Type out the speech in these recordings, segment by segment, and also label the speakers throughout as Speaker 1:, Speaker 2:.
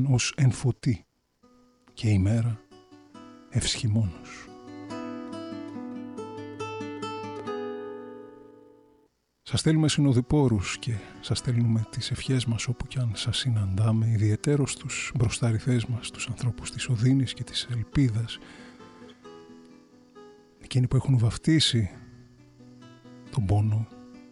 Speaker 1: ήλιον ως εν φωτί και η μέρα ευσχημόνος. Σας στέλνουμε συνοδοιπόρους και σας στέλνουμε τις ευχές μας όπου κι αν σας συναντάμε, ιδιαιτέρως τους μπροστάρηθές μας, τους ανθρώπους της οδύνης και της ελπίδας, εκείνοι που έχουν βαφτίσει τον πόνο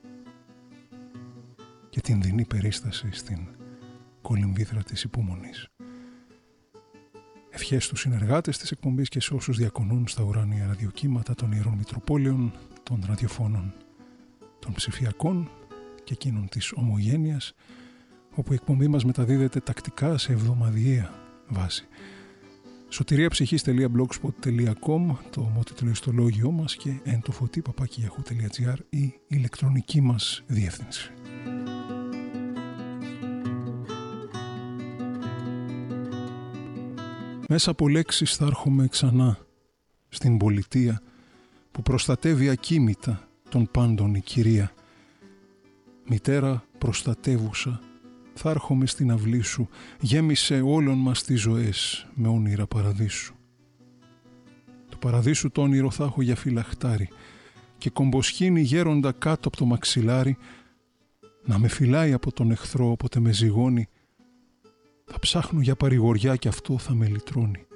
Speaker 1: και την δεινή περίσταση στην κολυμβήθρα της υπομονής. Ευχές στους συνεργάτες της εκπομπής και σε όσους διακονούν στα ουράνια ραδιοκύματα των Ιερών Μητροπόλεων, των ραδιοφώνων των ψηφιακών και εκείνων της ομογένειας, όπου η εκπομπή μας μεταδίδεται τακτικά σε εβδομαδιαία βάση. sotiriaψυχής.blogspot.com, το ομότιτλο ιστολόγιό μας, και entofoti@yahoo.gr η ηλεκτρονική μας διεύθυνση. Μέσα από λέξεις θα έρχομαι ξανά στην πολιτεία που προστατεύει ακίμητα των πάντων η κυρία. Μητέρα προστατεύουσα, θα έρχομαι στην αυλή σου, γέμισε όλων μας τις ζωές με όνειρα παραδείσου. Το παραδείσου το όνειρο θα έχω για φυλαχτάρι και κομποσχήνι γέροντα κάτω από το μαξιλάρι, να με φυλάει από τον εχθρό όποτε με ζυγώνει. Θα ψάχνω για παρηγοριά και αυτό θα με λυτρώνει.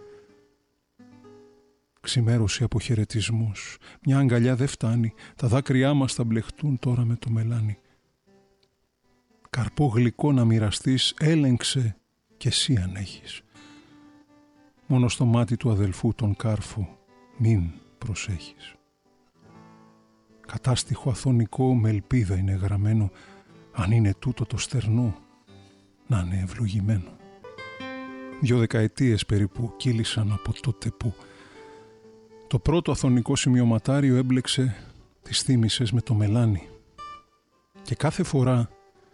Speaker 1: Ξημέρωση από χαιρετισμούς, μια αγκαλιά δεν φτάνει, τα δάκρυά μας θα μπλεχτούν τώρα με το μελάνι. Καρπό γλυκό να μοιραστείς, έλεγξε κι εσύ αν έχεις. Μόνο στο μάτι του αδελφού τον κάρφο μην προσέχεις. Κατάστιχο αθωνικό με ελπίδα είναι γραμμένο, αν είναι τούτο το στερνό, να είναι ευλογημένο. 2 δεκαετίες περίπου κύλησαν από τότε που το πρώτο αθωνικό σημειωματάριο έμπλεξε τις θύμησες με το μελάνι, και κάθε φορά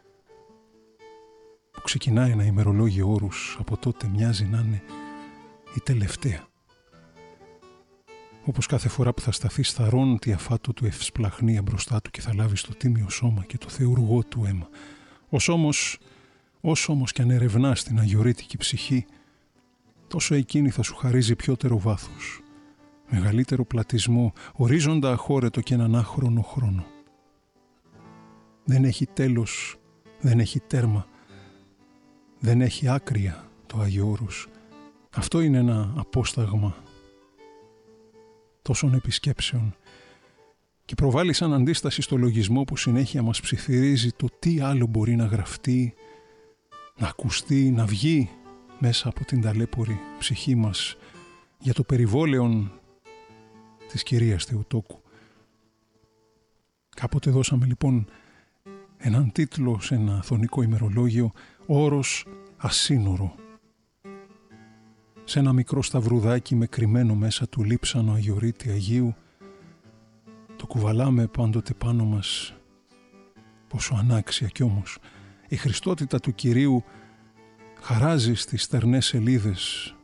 Speaker 1: που ξεκινάει ένα ημερολόγιο όρους από τότε μοιάζει να είναι η τελευταία. Όπως κάθε φορά που θα σταθεί σταρών τη αφάτου του ευσπλαχνία μπροστά του και θα λάβει στο τίμιο σώμα και το θεουργό του αίμα. Όσο όμως κι αν ερευνάς την αγιορείτικη ψυχή, τόσο εκείνη θα σου χαρίζει πιότερο βάθος, μεγαλύτερο πλατισμό, ορίζοντα αχώρετο και έναν άχρονο χρόνο. Δεν έχει τέλος, δεν έχει τέρμα, δεν έχει άκρια το Άγιο Όρους. Αυτό είναι ένα απόσταγμα τόσων επισκέψεων και προβάλλει σαν αντίσταση στο λογισμό που συνέχεια μας ψιθυρίζει το τι άλλο μπορεί να γραφτεί, να ακουστεί, να βγει μέσα από την ταλέπορη ψυχή μας για το περιβόλαιον της κυρίας Θεοτόκου. Κάποτε δώσαμε λοιπόν έναν τίτλο σε ένα αθωνικό ημερολόγιο, «Όρος ασύνορο». Σε ένα μικρό σταυρουδάκι με κρυμμένο μέσα του λείψανο αγιορείτη Αγίου, το κουβαλάμε πάντοτε πάνω μας, πόσο ανάξια κι όμως η χριστότητα του Κυρίου χαράζει στις στερνές σελίδες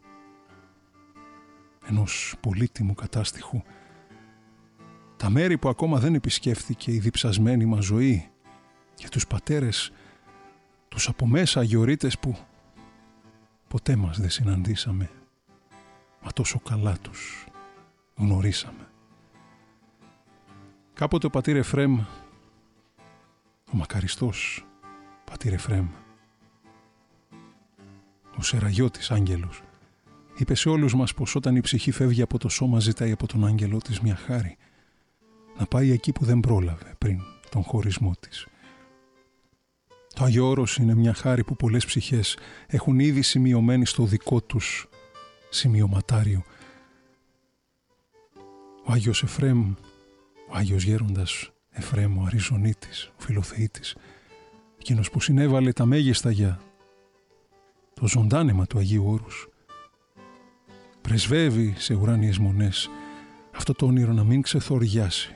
Speaker 1: ενός πολύτιμου κατάστιχου τα μέρη που ακόμα δεν επισκέφθηκε η διψασμένη μας ζωή και τους πατέρες, τους από μέσα αγιορείτες που ποτέ μας δεν συναντήσαμε, μα τόσο καλά τους γνωρίσαμε. Κάποτε ο πατήρ Εφραίμ, ο μακαριστός πατήρ Εφραίμ, ο Σεραγιώτης άγγελος, είπε σε όλους μας πως όταν η ψυχή φεύγει από το σώμα ζητάει από τον άγγελό της μια χάρη, να πάει εκεί που δεν πρόλαβε πριν τον χωρισμό της. Το Άγιο Όρος είναι μια χάρη που πολλές ψυχές έχουν ήδη σημειωμένη στο δικό τους σημειωματάριο. Ο Άγιος Εφραίμ, ο Άγιος Γέροντας Εφραίμ, ο Αριζονίτης, ο Φιλοθεήτης, εκείνος που συνέβαλε τα μέγιστα για το ζωντάνεμα του Αγίου Όρους, πρεσβεύει σε ουράνιες μονές αυτό το όνειρο να μην ξεθοριάσει.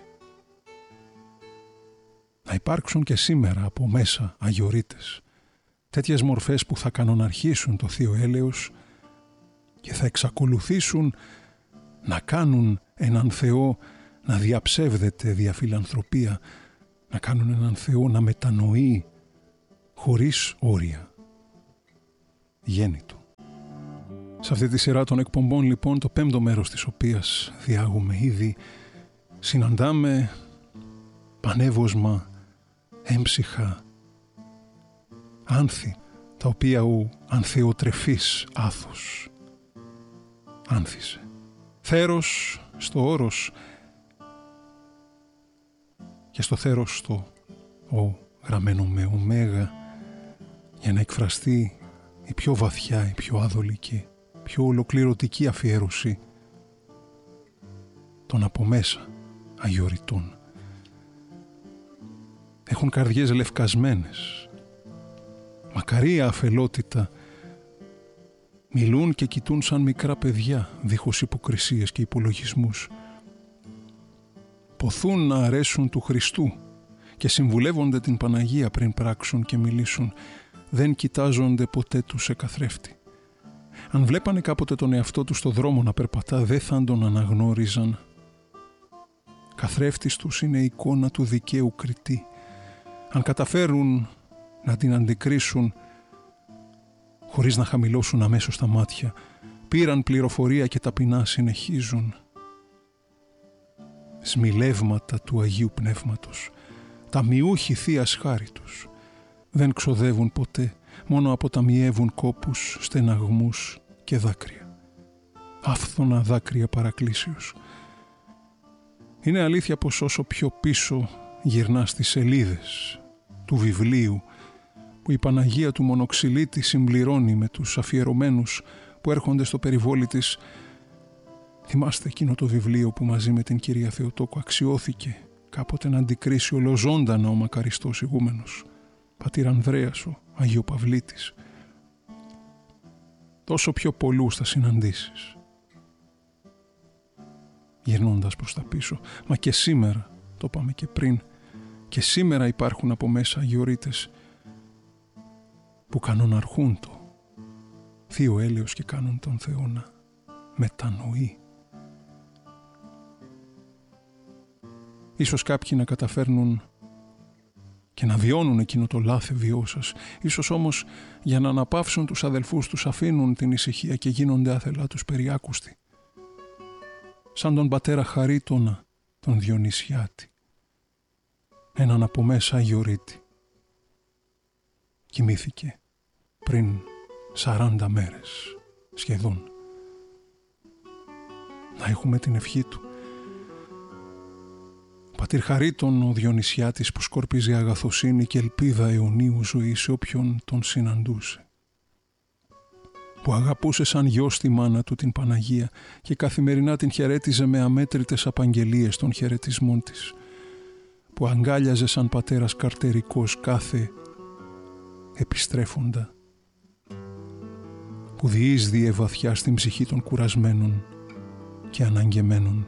Speaker 1: Να υπάρξουν και σήμερα από μέσα αγιορείτες, τέτοιες μορφές που θα κανοναρχήσουν το Θείο Έλεος και θα εξακολουθήσουν να κάνουν έναν Θεό να διαψεύδεται δια φιλανθρωπία, να κάνουν έναν Θεό να μετανοεί χωρίς όρια. Γέννητο. Σε αυτή τη σειρά των εκπομπών λοιπόν, το 5ο μέρος της οποίας διάγουμε ήδη, συναντάμε πανεύωσμα, έμψυχα, άνθη, τα οποία ο ανθεοτρεφής άθος άνθησε. Θέρος στο όρος και στο θέρος στο ο γραμμένο με ωμέγα, για να εκφραστεί η πιο βαθιά, η πιο άδολη και πιο ολοκληρωτική αφιέρωση των από μέσα αγιοριτών. Έχουν καρδιές λευκασμένες, μακαρία αφελότητα, μιλούν και κοιτούν σαν μικρά παιδιά, δίχως υποκρισίες και υπολογισμούς. Ποθούν να αρέσουν του Χριστού και συμβουλεύονται την Παναγία πριν πράξουν και μιλήσουν. Δεν κοιτάζονται ποτέ τους σε καθρέφτη. Αν βλέπανε κάποτε τον εαυτό τους στο δρόμο να περπατά, δεν θα τον αναγνώριζαν. Καθρέφτης τους είναι η εικόνα του δικαίου κριτή. Αν καταφέρουν να την αντικρίσουν χωρίς να χαμηλώσουν αμέσως τα μάτια, πήραν πληροφορία και ταπεινά συνεχίζουν. Σμιλεύματα του Αγίου Πνεύματος, τα μοιούχοι θείας χάριτος, δεν ξοδεύουν ποτέ, μόνο αποταμιεύουν κόπους, στεναγμούς και δάκρυα. Άφθονα δάκρυα παρακλήσεως. Είναι αλήθεια πως όσο πιο πίσω γυρνά στις σελίδες του βιβλίου που η Παναγία του Μονοξυλίτη συμπληρώνει με τους αφιερωμένους που έρχονται στο περιβόλι της, θυμάστε εκείνο το βιβλίο που μαζί με την κυρία Θεοτόκου αξιώθηκε κάποτε να αντικρίσει ολοζώντανα ο μακαριστός ηγούμενος πατήρ Ανδρέας ο Αγιοπαυλίτης. Τόσο πιο πολλούς θα συναντήσεις γυρνώντας προς τα πίσω. Μα και σήμερα, το είπαμε και πριν, και σήμερα υπάρχουν από μέσα αγιορείτες που κανοναρχούν το θείο έλεος και κάνουν τον Θεό να μετανοεί. Ίσως κάποιοι να καταφέρνουν και να βιώνουν εκείνο το λάθεβιό σας. Ίσως όμως για να αναπαύσουν τους αδελφούς τους αφήνουν την ησυχία και γίνονται άθελά τους περιάκουστοι. Σαν τον πατέρα Χαρίτωνα, τον Διονυσιάτη, έναν από μέσα αγιορείτη. Κοιμήθηκε πριν 40 μέρες σχεδόν. Να έχουμε την ευχή του. Πατήρ Χαρίτων ο Διονυσιάτης που σκορπίζει αγαθοσύνη και ελπίδα αιωνίου ζωή σε όποιον τον συναντούσε. Που αγαπούσε σαν γιο τη μάνα του την Παναγία και καθημερινά την χαιρέτιζε με αμέτρητες απαγγελίες των χαιρετισμών της. Που αγκάλιαζε σαν πατέρας καρτερικός κάθε επιστρέφοντα. Που διείσδιε βαθιά στην ψυχή των κουρασμένων και αναγκεμένων.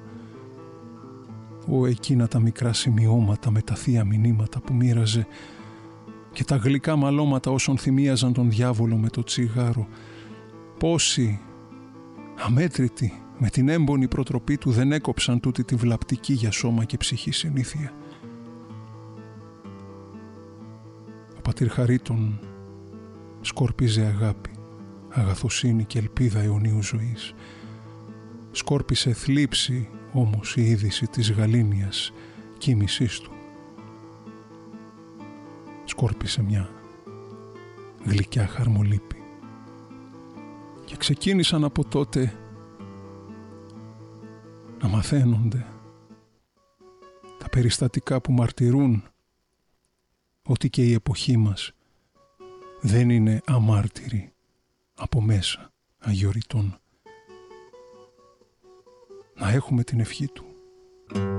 Speaker 1: Εκείνα τα μικρά σημειώματα με τα θεία μηνύματα που μοίραζε και τα γλυκά μαλώματα όσων θυμίαζαν τον διάβολο με το τσιγάρο. Πόσοι αμέτρητοι με την έμπονη προτροπή του δεν έκοψαν τούτη τη βλαπτική για σώμα και ψυχή συνήθεια. Ο πατήρ Χαρίτων σκόρπιζε αγάπη, αγαθοσύνη και ελπίδα αιωνίου ζωής. Σκόρπισε θλίψη όμως η είδηση της γαλήνιας κοίμησής του. Σκόρπισε μια γλυκιά χαρμολύπη. Και ξεκίνησαν από τότε να μαθαίνονται τα περιστατικά που μαρτυρούν ότι και η εποχή μας δεν είναι αμάρτυρη από μέσα αγιοριτών. Να έχουμε την ευχή του.